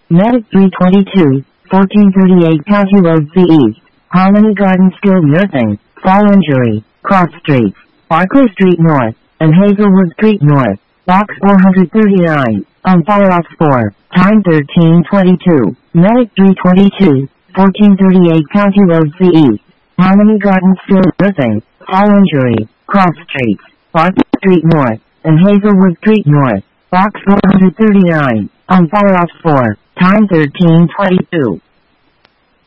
Medic 322, 1438 County Road C East, Harmony Garden Skilled Nursing, Fall Injury, Cross Streets, Barclay Street North, and Hazelwood Street North, Box 439, on follow-ups 4, time 1322, Medic 322, 1438 County Road C East, Harmony Garden Skilled Nursing, Fall Injury, Cross Streets, Barclay Street North, and Hazelwood Street North, Box 439, on follow-ups 4, time 1322.